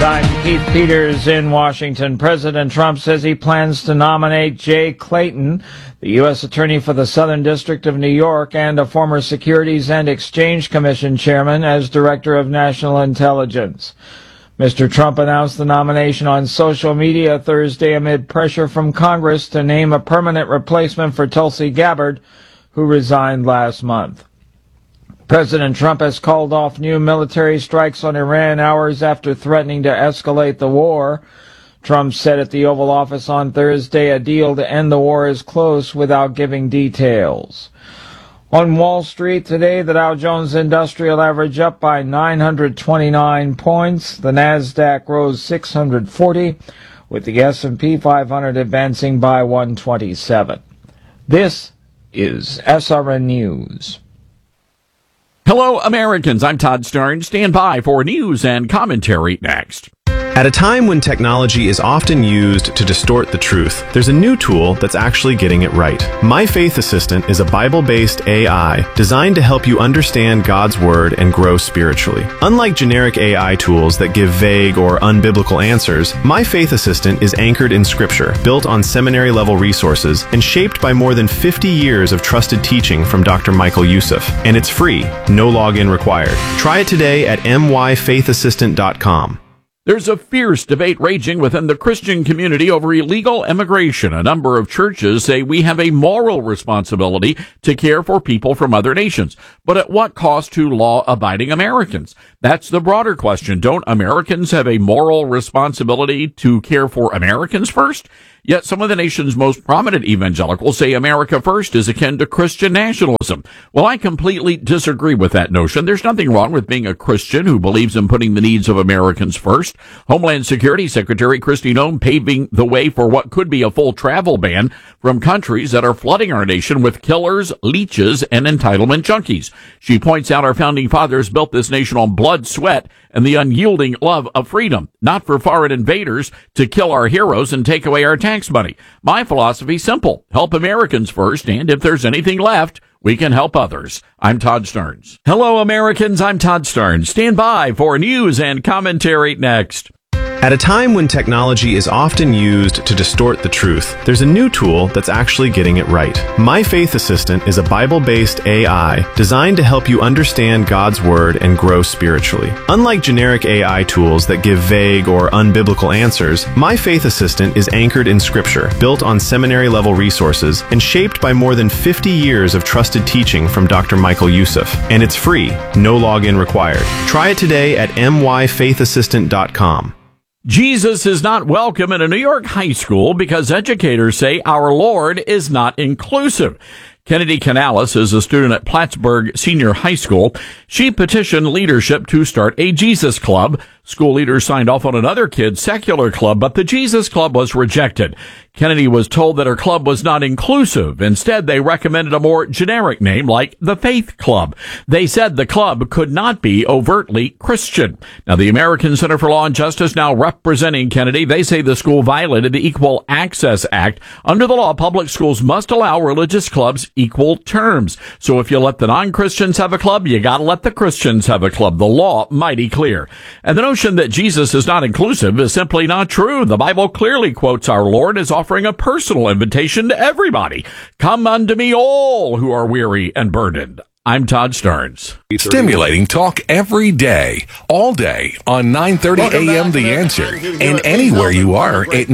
I'm Keith Peters in Washington. President Trump says he plans to nominate Jay Clayton, the U.S. Attorney for the Southern District of New York and a former Securities and Exchange Commission chairman, as Director of National Intelligence. Mr. Trump announced the nomination on social media Thursday amid pressure from Congress to name a permanent replacement for Tulsi Gabbard, who resigned last month. President Trump has called off new military strikes on Iran hours after threatening to escalate the war. Trump said at the Oval Office on Thursday a deal to end the war is close without giving details. On Wall Street today, the Dow Jones Industrial Average up by 929 points. The Nasdaq rose 640, with the S&P 500 advancing by 127. This is SRN News. Hello, Americans. I'm Todd Starnes. Stand by for news and commentary next. At a time when technology is often used to distort the truth, there's a new tool that's actually getting it right. My Faith Assistant is a Bible-based AI designed to help you understand God's Word and grow spiritually. Unlike generic AI tools that give vague or unbiblical answers, My Faith Assistant is anchored in Scripture, built on seminary-level resources, and shaped by more than 50 years of trusted teaching from Dr. Michael Youssef. And it's free, no login required. Try it today at myfaithassistant.com. There's a fierce debate raging within the Christian community over illegal immigration. A number of churches say we have a moral responsibility to care for people from other nations. But at what cost to law-abiding Americans? That's the broader question. Don't Americans have a moral responsibility to care for Americans first? Yet some of the nation's most prominent evangelicals say America first is akin to Christian nationalism. Well, I completely disagree with that notion. There's nothing wrong with being a Christian who believes in putting the needs of Americans first. Homeland Security Secretary Kristi Noem paving the way for what could be a full travel ban from countries that are flooding our nation with killers, leeches, and entitlement junkies. She points out our founding fathers built this nation on blood, sweat, and the unyielding love of freedom, not for foreign invaders to kill our heroes and take away our tax money. My philosophy, simple: help Americans first, and if there's anything left, we can help others. I'm Todd Starnes. Hello, Americans. I'm Todd Starnes. Stand by for news and commentary next. At a time when technology is often used to distort the truth, there's a new tool that's actually getting it right. My Faith Assistant is a Bible-based AI designed to help you understand God's Word and grow spiritually. Unlike generic AI tools that give vague or unbiblical answers, My Faith Assistant is anchored in Scripture, built on seminary-level resources, and shaped by more than 50 years of trusted teaching from Dr. Michael Youssef. And it's free, no login required. Try it today at myfaithassistant.com. Jesus is not welcome in a New York high school because educators say our Lord is not inclusive. Kennedy Canales is a student at Plattsburgh Senior High School. She petitioned leadership to start a Jesus Club. School leaders signed off on another kid's secular club, but the Jesus Club was rejected. Kennedy was told that her club was not inclusive. Instead, they recommended a more generic name like the Faith Club. They said the club could not be overtly Christian. Now, the American Center for Law and Justice now representing Kennedy. They say the school violated the Equal Access Act. Under the law, public schools must allow religious clubs equal terms. So if you let the non-Christians have a club, you gotta let the Christians have a club. The law mighty clear. And the notion that Jesus is not inclusive is simply not true. The Bible clearly quotes our Lord as offering a personal invitation to everybody. Come unto me all who are weary and burdened. I'm Todd Starnes. Stimulating talk every day, all day on 9:30 a.m. The Answer, and anywhere you are at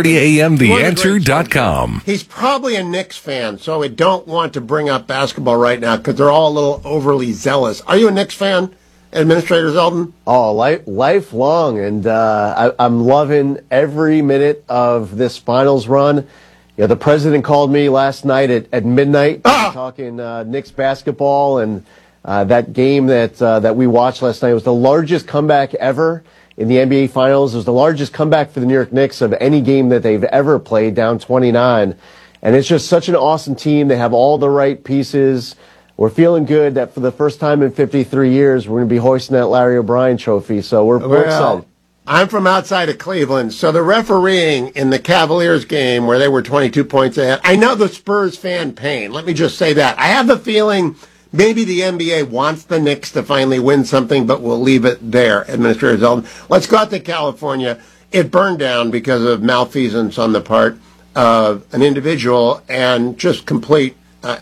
930amtheanswer.com. He's probably a Knicks fan, so I don't want to bring up basketball right now because they're all a little overly zealous. Are you a Knicks fan, Administrator Zeldin? Oh, lifelong, and I'm loving every minute of this finals run. You know, the president called me last night at midnight talking Knicks basketball, and that game that we watched last night was the largest comeback ever in the NBA Finals. It was the largest comeback for the New York Knicks of any game that they've ever played, down 29. And it's just such an awesome team. They have all the right pieces. We're feeling good that for the first time in 53 years, we're going to be hoisting that Larry O'Brien trophy. So we're excited. I'm from outside of Cleveland, so the refereeing in the Cavaliers game where they were 22 points ahead, I know the Spurs fan pain. Let me just say that. I have the feeling Maybe the NBA wants the Knicks to finally win something, but we'll leave it there, Administrator Zeldin. Let's go out to California. It burned down because of malfeasance on the part of an individual and just complete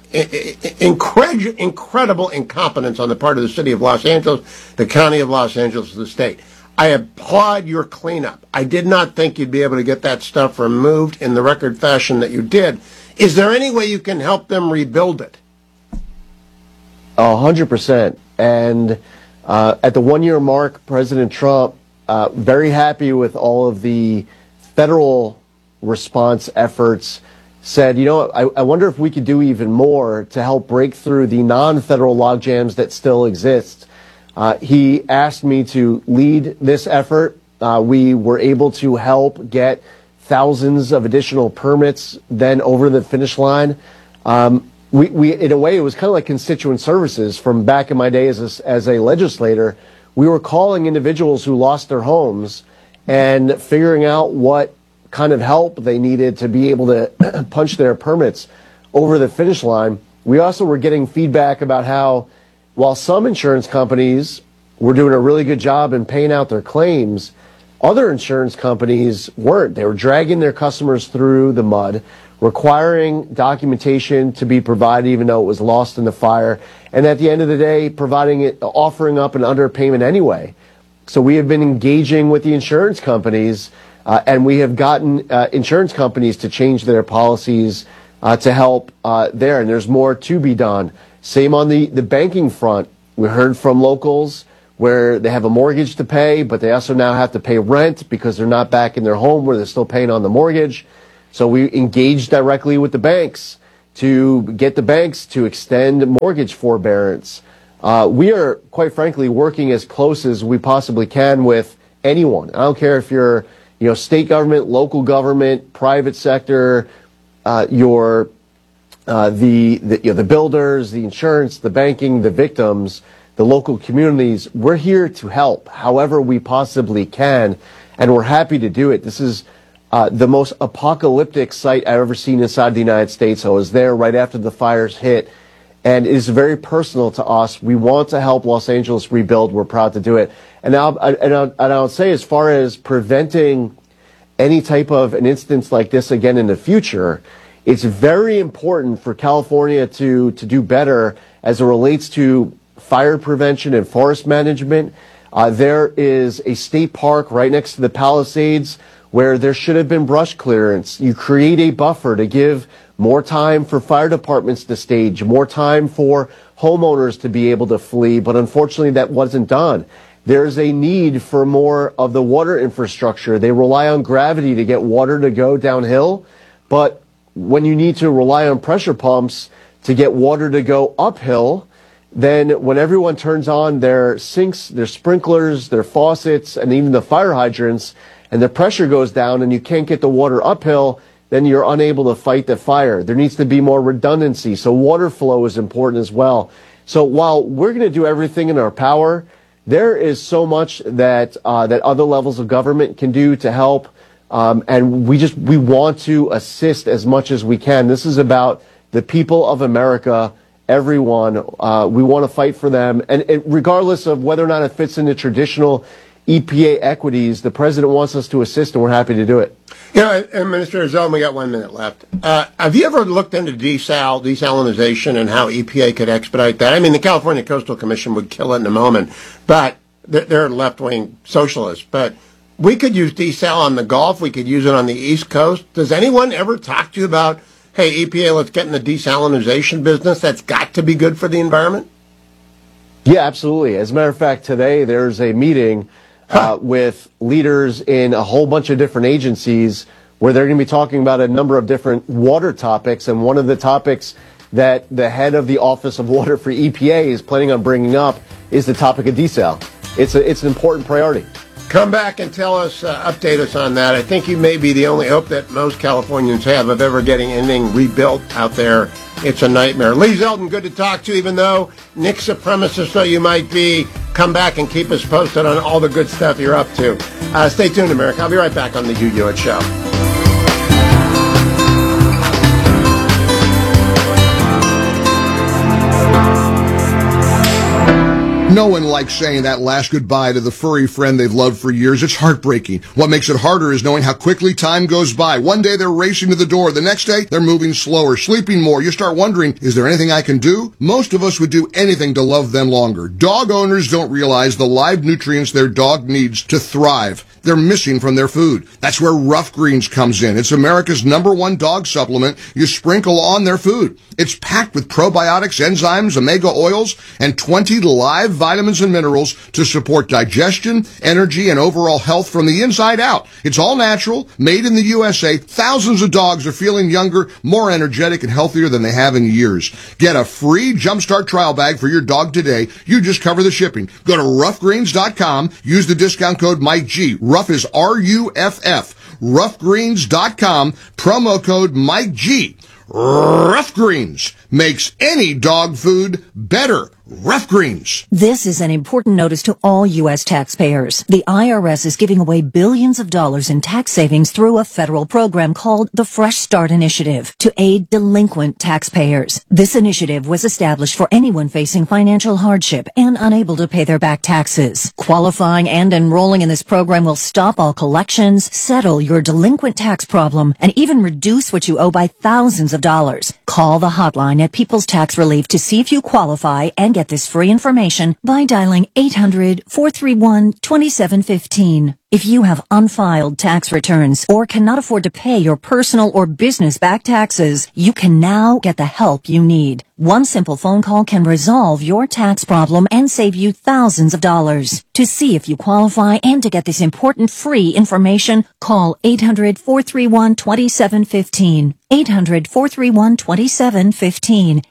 incredible incompetence on the part of the city of Los Angeles, the county of Los Angeles, the state. I applaud your cleanup. I did not think you'd be able to get that stuff removed in the record fashion that you did. Is there any way you can help them rebuild it? 100%. And at the 1 year mark, President Trump, very happy with all of the federal response efforts, said, I wonder if we could do even more to help break through the non-federal logjams that still exist. He asked me to lead this effort. We were able to help get thousands of additional permits then over the finish line. We in a way, it was kind of like constituent services from back in my day as a legislator. We were calling individuals who lost their homes and figuring out what kind of help they needed to be able to punch their permits over the finish line. We also were getting feedback about how, while some insurance companies were doing a really good job in paying out their claims, other insurance companies weren't. They were dragging their customers through the mud, requiring documentation to be provided even though it was lost in the fire, and at the end of the day, offering up an underpayment anyway. So we have been engaging with the insurance companies, and we have gotten insurance companies to change their policies to help there, and there's more to be done. Same on the banking front. We heard from locals where they have a mortgage to pay, but they also now have to pay rent because they're not back in their home where they're still paying on the mortgage. So we engaged directly with the banks to get the banks to extend mortgage forbearance. We are, quite frankly, working as close as we possibly can with anyone. I don't care if you're, state government, local government, private sector, the builders, the insurance, the banking, the victims, the local communities. We're here to help however we possibly can, and we're happy to do it. This is the most apocalyptic sight I've ever seen inside the United States. I was there right after the fires hit, and it is very personal to us. We want to help Los Angeles rebuild. We're proud to do it. And I'll say, as far as preventing any type of an instance like this again in the future, it's very important for California to do better as it relates to fire prevention and forest management. There is a state park right next to the Palisades where there should have been brush clearance. You create a buffer to give more time for fire departments to stage, more time for homeowners to be able to flee, but unfortunately that wasn't done. There's a need for more of the water infrastructure. They rely on gravity to get water to go downhill, but when you need to rely on pressure pumps to get water to go uphill, then when everyone turns on their sinks, their sprinklers, their faucets, and even the fire hydrants, and the pressure goes down and you can't get the water uphill, then you're unable to fight the fire. There needs to be more redundancy. So water flow is important as well. So while we're going to do everything in our power, there is so much that that other levels of government can do to help. And we want to assist as much as we can. This is about the people of America, everyone. We want to fight for them. And regardless of whether or not it fits into traditional EPA equities, the president wants us to assist, and we're happy to do it. Minister Zeldin, we got 1 minute left. Have you ever looked into desalinization and how EPA could expedite that? I mean, the California Coastal Commission would kill it in a moment, but they're left-wing socialists. But we could use desal on the Gulf. We could use it on the East Coast. Does anyone ever talk to you about, hey, EPA, let's get in the desalinization business? That's got to be good for the environment? Yeah, absolutely. As a matter of fact, today there's a meeting with leaders in a whole bunch of different agencies where they're going to be talking about a number of different water topics. And one of the topics that the head of the Office of Water for EPA is planning on bringing up is the topic of desal. It's an important priority. Come back and tell us, update us on that. I think you may be the only hope that most Californians have of ever getting anything rebuilt out there. It's a nightmare. Lee Zeldin, good to talk to you, even though Nick supremacist though you might be. Come back and keep us posted on all the good stuff you're up to. Stay tuned, America. I'll be right back on the Hugh Hewitt Show. No one likes saying that last goodbye to the furry friend they've loved for years. It's heartbreaking. What makes it harder is knowing how quickly time goes by. One day they're racing to the door. The next day they're moving slower, sleeping more. You start wondering, is there anything I can do? Most of us would do anything to love them longer. Dog owners don't realize the live nutrients their dog needs to thrive. They're missing from their food. That's where Rough Greens comes in. It's America's #1 dog supplement you sprinkle on their food. It's packed with probiotics, enzymes, omega oils, and 20 live vitamins and minerals to support digestion, energy, and overall health from the inside out. It's all natural, made in the USA. Thousands of dogs are feeling younger, more energetic, and healthier than they have in years. Get a free Jumpstart trial bag for your dog today. You just cover the shipping. Go to roughgreens.com. Use the discount code MikeG. Rough is RUFF. Roughgreens.com. Promo code MikeG. Rough Greens makes any dog food better. Rough Greens. This is an important notice to all U.S. taxpayers. The IRS is giving away billions of dollars in tax savings through a federal program called the Fresh Start Initiative to aid delinquent taxpayers. This initiative was established for anyone facing financial hardship and unable to pay their back taxes. Qualifying and enrolling in this program will stop all collections, settle your delinquent tax problem, and even reduce what you owe by thousands of dollars. Call the hotline at People's Tax Relief to see if you qualify and get this free information by dialing 800-431-2715. If you have unfiled tax returns or cannot afford to pay your personal or business back taxes, you can now get the help you need. One simple phone call can resolve your tax problem and save you thousands of dollars. To see if you qualify and to get this important free information, call 800-431-2715. 800-431-2715.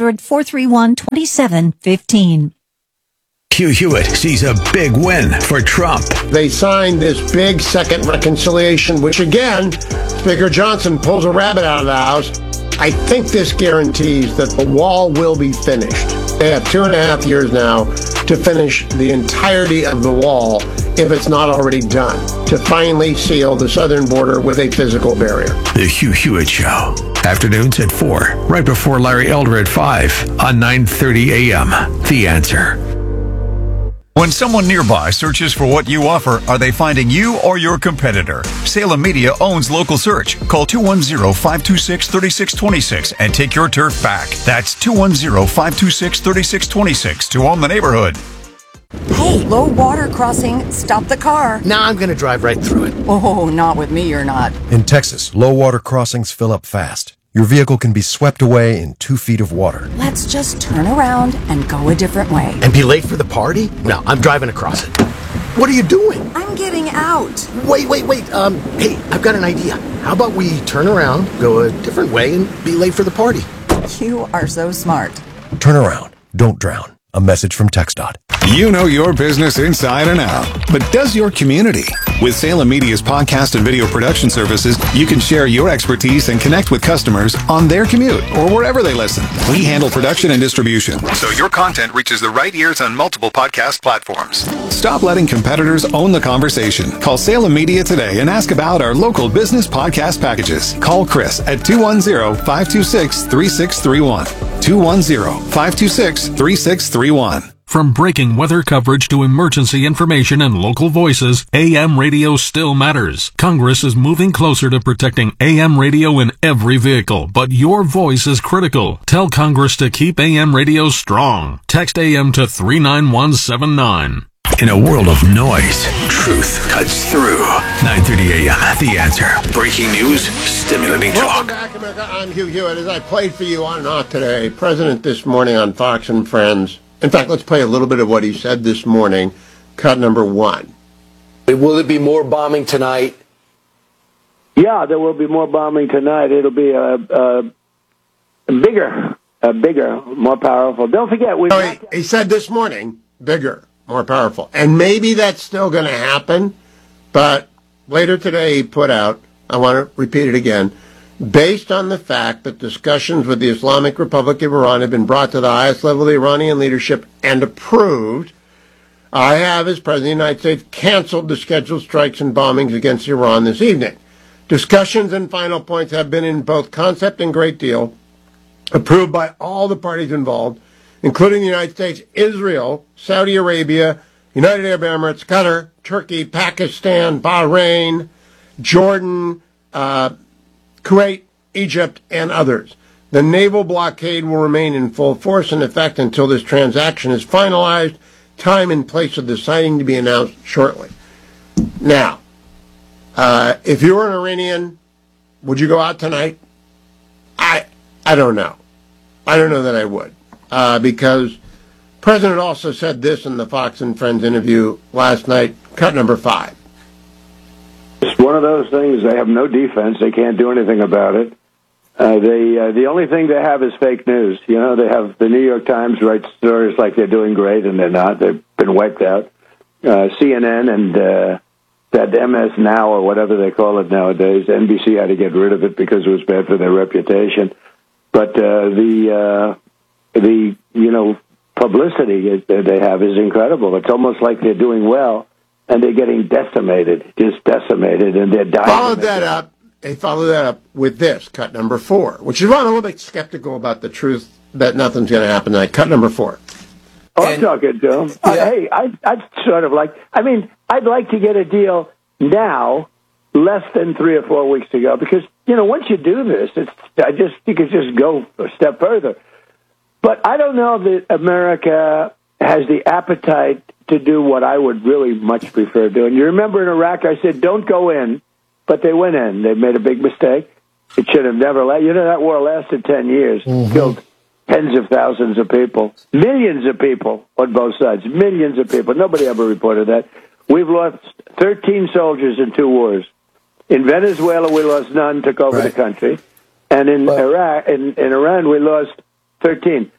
800-431-2715. Hugh Hewitt sees a big win for Trump. They signed this big second reconciliation, which again, Speaker Johnson pulls a rabbit out of the house. I think this guarantees that the wall will be finished. They have 2.5 years now to finish the entirety of the wall, if it's not already done, to finally seal the southern border with a physical barrier. The Hugh Hewitt Show. Afternoons at 4, right before Larry Elder at 5 on 9:30 a.m. The Answer. When someone nearby searches for what you offer, are they finding you or your competitor? Salem Media owns Local Search. Call 210-526-3626 and take your turf back. That's 210-526-3626 to own the neighborhood. Hey, low water crossing. Stop the car. Now I'm going to drive right through it. Oh, not with me, you're not. In Texas, low water crossings fill up fast. Your vehicle can be swept away in 2 feet of water. Let's just turn around and go a different way. And be late for the party? No, I'm driving across it. What are you doing? I'm getting out. Wait. Hey, I've got an idea. How about we turn around, go a different way, and be late for the party? You are so smart. Turn around. Don't drown. A message from TxDOT. You know your business inside and out, but does your community? With Salem Media's podcast and video production services, you can share your expertise and connect with customers on their commute or wherever they listen. We handle production and distribution, so your content reaches the right ears on multiple podcast platforms. Stop letting competitors own the conversation. Call Salem Media today and ask about our local business podcast packages. Call Chris at 210-526-3631. 210-526-3631. From breaking weather coverage to emergency information and local voices, AM radio still matters. Congress is moving closer to protecting AM radio in every vehicle, but your voice is critical. Tell Congress to keep AM radio strong. Text AM to 39179. In a world of noise, truth cuts through. 9:30 a.m. The Answer. Breaking news, stimulating Welcome talk. back, America. I'm Hugh Hewitt. As I played for you on and off today, President this morning on Fox and Friends. In fact, let's play a little bit of what he said this morning. Cut number 1. Will there be more bombing tonight? Yeah, there will be more bombing tonight. It'll be bigger, more powerful. Don't forget, he said this morning, bigger, more powerful. And maybe that's still going to happen, but later today he put out, I want to repeat it again, based on the fact that discussions with the Islamic Republic of Iran have been brought to the highest level of the Iranian leadership and approved, I have, as President of the United States, canceled the scheduled strikes and bombings against Iran this evening. Discussions and final points have been in both concept and great deal, approved by all the parties involved, including the United States, Israel, Saudi Arabia, United Arab Emirates, Qatar, Turkey, Pakistan, Bahrain, Jordan, Kuwait, Egypt, and others. The naval blockade will remain in full force and effect until this transaction is finalized, time and place of the signing to be announced shortly. Now, if you were an Iranian, would you go out tonight? I don't know. I don't know that I would, because the President also said this in the Fox and Friends interview last night, cut number 5. It's one of those things. They have no defense. They can't do anything about it. The only thing they have is fake news. You know, they have the New York Times write stories like they're doing great, and they're not. They've been wiped out. CNN and that MS Now or whatever they call it nowadays, NBC had to get rid of it because it was bad for their reputation. But the publicity they have is incredible. It's almost like they're doing well, and they're getting decimated, and they're dying. They followed that up with this, cut number 4, which is why I'm a little bit skeptical about the truth that nothing's going to happen tonight. Cut number 4. Oh, I'm talking to him. Hey, I'd sort of like, I'd like to get a deal now, less than 3 or 4 weeks ago, because, once you do this, you could just go a step further. But I don't know that America has the appetite to do what I would really much prefer doing. You remember in Iraq, I said, don't go in. But they went in. They made a big mistake. It should have never lasted. That war lasted 10 years, killed tens of thousands of people, millions of people on both sides, millions of people. Nobody ever reported that. We've lost 13 soldiers in 2 wars. In Venezuela, we lost none, took over the country. And in Iraq, in Iran, we lost 13.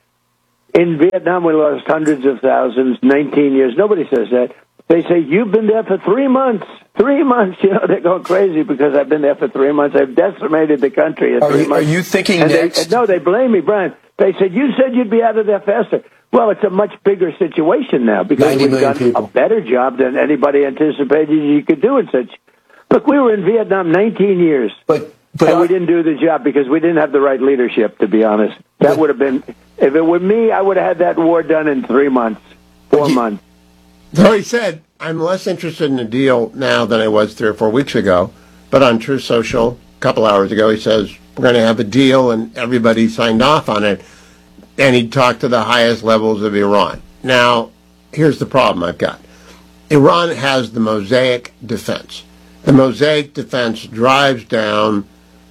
In Vietnam, we lost hundreds of thousands, 19 years. Nobody says that. They say, you've been there for 3 months. 3 months. They're going crazy because I've been there for 3 months. I've decimated the country in 3 months. Are you thinking next? No, they blame me, Brian. They said, you said you'd be out of there faster. Well, it's a much bigger situation now because we've done a better job than anybody anticipated you could do in such. Look, we were in Vietnam 19 years. And we didn't do the job because we didn't have the right leadership, to be honest. That would have been, if it were me, I would have had that war done in 3 months, 4 months. So he said, I'm less interested in the deal now than I was 3 or 4 weeks ago. But on Truth Social, a couple hours ago, he says, we're going to have a deal, and everybody signed off on it. And he talked to the highest levels of Iran. Now, here's the problem I've got. Iran has the Mosaic defense. The Mosaic defense drives down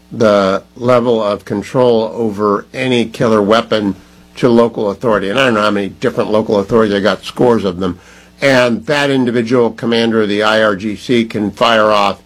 the level of control over any killer weapon to local authority. And I don't know how many different local authorities. I got scores of them. And that individual commander of the IRGC can fire off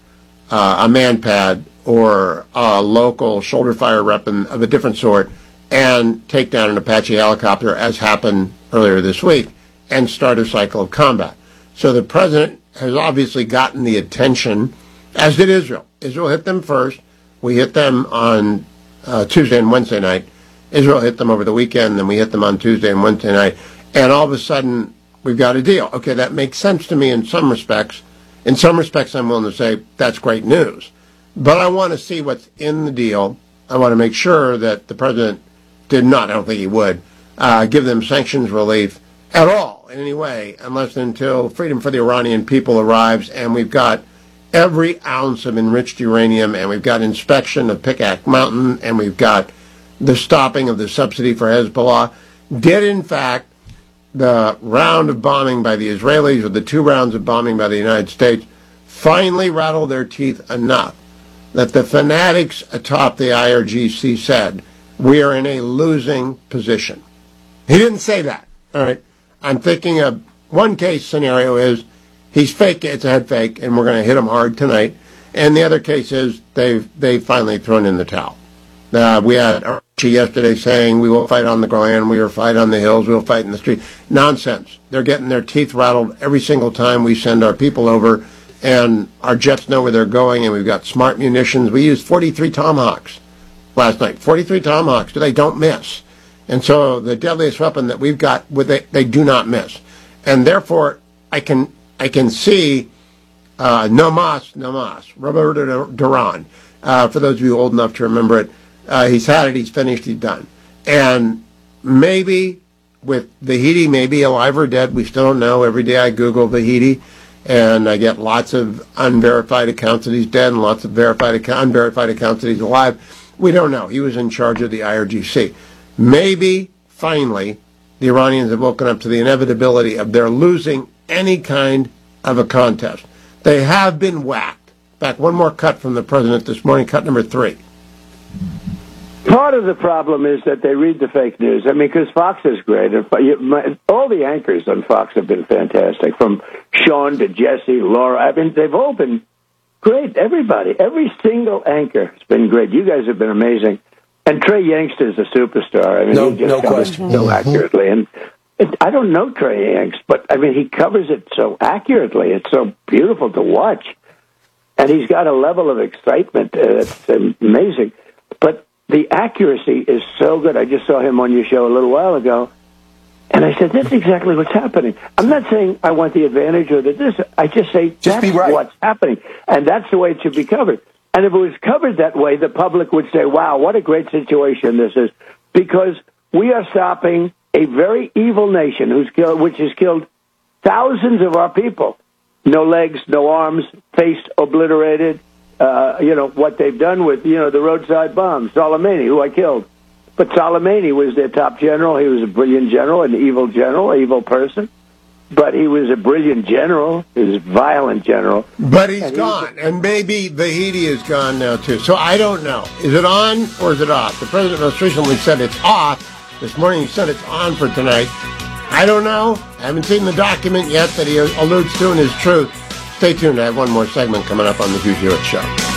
a manpad or a local shoulder fire weapon of a different sort and take down an Apache helicopter, as happened earlier this week, and start a cycle of combat. So the president has obviously gotten the attention, as did Israel. Israel hit them first. We hit them on Tuesday and Wednesday night. Israel hit them over the weekend, then we hit them on Tuesday and Wednesday night. And all of a sudden, we've got a deal. Okay, that makes sense to me in some respects. In some respects, I'm willing to say that's great news. But I want to see what's in the deal. I want to make sure that the president did not, I don't think he would, give them sanctions relief at all in any way, unless and until freedom for the Iranian people arrives and we've got every ounce of enriched uranium and we've got inspection of Pikak Mountain and we've got the stopping of the subsidy for Hezbollah. Did, in fact, the round of bombing by the Israelis or the 2 rounds of bombing by the United States finally rattle their teeth enough that the fanatics atop the IRGC said, we are in a losing position? He didn't say that. All right. I'm thinking of one case scenario is he's fake, it's a head fake, and we're going to hit him hard tonight. And the other case is they've finally thrown in the towel. We had Archie yesterday saying we will fight on the ground, we will fight on the hills, we will fight in the street. Nonsense. They're getting their teeth rattled every single time we send our people over, and our jets know where they're going, and we've got smart munitions. We used 43 Tomahawks last night. 43 Tomahawks. They don't miss. And so the deadliest weapon that we've got, they do not miss. And therefore, I can see no mas, Roberto Duran. For those of you old enough to remember it, he's had it, he's finished, he's done. And maybe with Vahidi, maybe alive or dead. We still don't know. Every day I Google Vahidi, and I get lots of unverified accounts that he's dead and lots of unverified accounts that he's alive. We don't know. He was in charge of the IRGC. Maybe, finally, the Iranians have woken up to the inevitability of their losing any kind of a contest. They have been whacked. In fact, one more cut from the president this morning, cut number 3. Part of the problem is that they read the fake news. I mean, because Fox is great. All the anchors on Fox have been fantastic, from Sean to Jesse, Laura. I mean, they've all been great. Everybody, every single anchor has been great. You guys have been amazing. And Trey Yangster's a superstar. I mean, he just covers it so accurately. And I don't know Trey Yanks, but I mean, he covers it so accurately. It's so beautiful to watch. And he's got a level of excitement that's amazing. But the accuracy is so good. I just saw him on your show a little while ago, and I said, that's exactly what's happening. I'm not saying I want the advantage or this. I just say that's what's happening, and that's the way it should be covered. And if it was covered that way, the public would say, wow, what a great situation this is, because we are stopping a very evil nation which has killed thousands of our people. No legs, no arms, face obliterated. What they've done with, the roadside bombs. Soleimani, who I killed. But Soleimani was their top general. He was a brilliant general, an evil person. But he was a brilliant general. He was a violent general. But he's gone. And maybe Vahidi is gone now, too. So I don't know. Is it on or is it off? The president most recently said it's off. This morning he said it's on for tonight. I don't know. I haven't seen the document yet that he alludes to in his truth. Stay tuned. I have one more segment coming up on the Hugh Hewitt Show.